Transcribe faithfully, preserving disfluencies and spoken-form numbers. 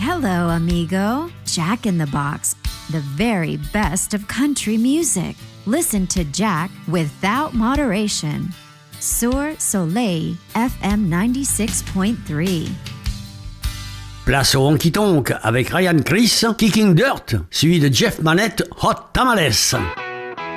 Hello, amigo. Jack in the Box, the very best of country music. Listen to Jack without moderation. Sur Soleil F M ninety-six point three. Place au honky tonk avec Ryan Criss, Kicking Dirt, suivi de Jeff Manette, Hot Tamales.